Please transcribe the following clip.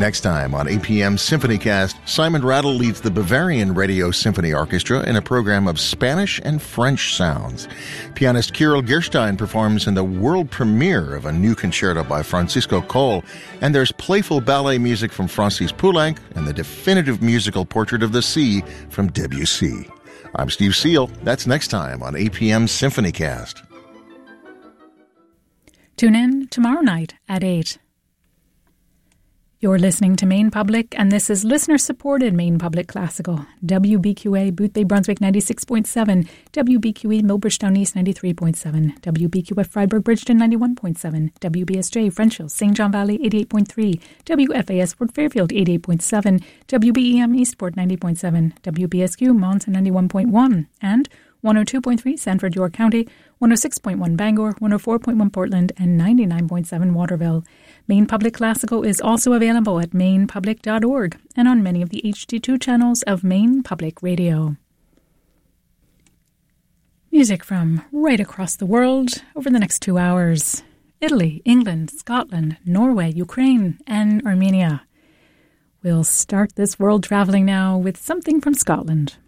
Next time on APM SymphonyCast, Simon Rattle leads the Bavarian Radio Symphony Orchestra in a program of Spanish and French sounds. Pianist Kirill Gerstein performs in the world premiere of a new concerto by Francisco Coll, and there's playful ballet music from Francis Poulenc and the definitive musical portrait of the sea from Debussy. I'm Steve Seal. That's next time on APM SymphonyCast. Tune in tomorrow night at 8. You're listening to Maine Public, and this is listener-supported Maine Public Classical. WBQA Boothbay Brunswick 96.7, WBQE Milbridgetown East 93.7, WBQF Freiburg Bridgeton 91.7, WBSJ French Hill St. John Valley 88.3, WFAS Fort Fairfield 88.7, WBEM Eastport 90.7, WBSQ Mons 91.1, and 102.3 Sanford York County, 106.1 Bangor, 104.1 Portland, and 99.7 Waterville. Maine Public Classical is also available at mainepublic.org and on many of the HD2 channels of Maine Public Radio. Music from right across the world over the next 2 hours. Italy, England, Scotland, Norway, Ukraine, and Armenia. We'll start this world traveling now with something from Scotland.